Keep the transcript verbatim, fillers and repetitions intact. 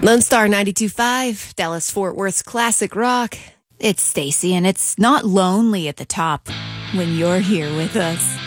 Lone Star ninety-two point five, Dallas-Fort Worth's classic rock. It's Stacy, and it's not lonely at the top when you're here with us.